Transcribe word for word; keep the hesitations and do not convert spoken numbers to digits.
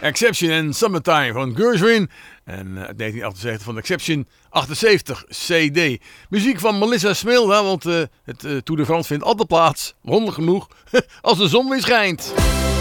Exception en Summertime van Gershwin. En uh, negentien achtenzeventig van Exception achtenzeventig C D. Muziek van Melissa Smilda, want uh, het uh, Tour de France vindt altijd plaats, wonder genoeg, als de zon weer schijnt.